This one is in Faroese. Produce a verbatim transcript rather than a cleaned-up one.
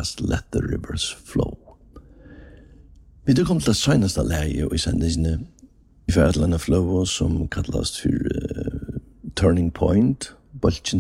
kallast Let the Rivers Flow. Vi er kommet til det seneste leie i sendingene i færdlande flow som kallast for uh, Turning Point, bolchen